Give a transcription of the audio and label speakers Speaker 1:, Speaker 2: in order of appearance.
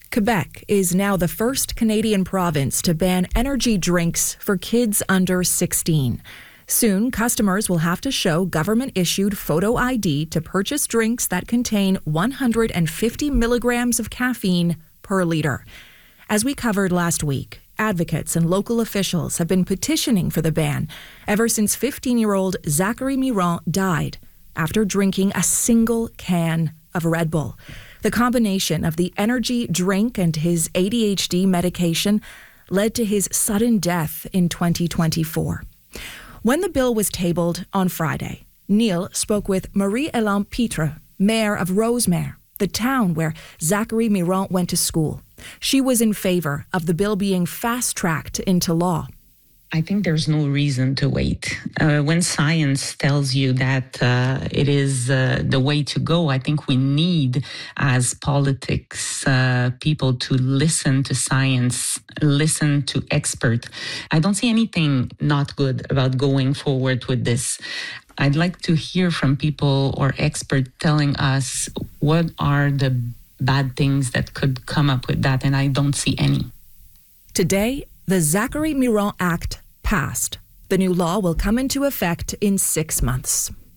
Speaker 1: Quebec is now the first Canadian province to ban energy drinks for kids under 16. Soon, customers will have to show government-issued photo ID to purchase drinks that contain 150 milligrams of caffeine per liter. As we covered last week, advocates and local officials have been petitioning for the ban ever since 15-year-old Zachary Miron died after drinking a single can of Red Bull. The combination of the energy drink and his ADHD medication led to his sudden death in 2024. When the bill was tabled on Friday, Neil spoke with Marie-Hélène Pitre, mayor of Rosemère, the town where Zachary Miron went to school. She was in favor of the bill being fast-tracked into law.
Speaker 2: I think there's no reason to wait. When science tells you that it is the way to go, I think we need, as politics people, to listen to science, listen to experts. I don't see anything not good about going forward with this. I'd like to hear from people or experts telling us what are the bad things that could come up with that, and I don't see any.
Speaker 1: Today, the Zachary Miron Act passed. The new law will come into effect in 6 months.